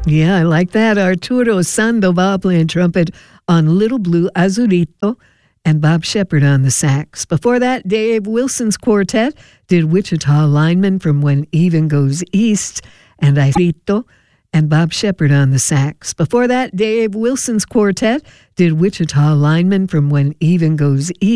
Yeah, I like that. Arturo Sandoval playing trumpet on Little Blue Azulito and Bob Shepard on the sax. Before that, Dave Wilson's quartet did Wichita Lineman from When Even Goes East and and Bob Shepard on the sax. Before that, Dave Wilson's quartet did Wichita Lineman from When Even Goes East.